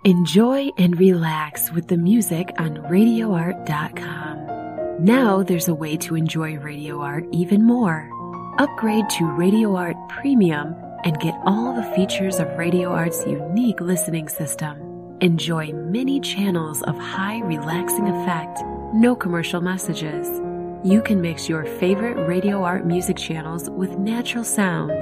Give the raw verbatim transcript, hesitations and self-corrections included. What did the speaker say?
Enjoy and relax with the music on radio art dot com. Now there's a way to enjoy Radio Art even more. Upgrade to Radio Art Premium and get all the features of Radio Art's unique listening system. Enjoy many channels of high relaxing effect, no commercial messages. You can mix your favorite Radio Art music channels with natural sounds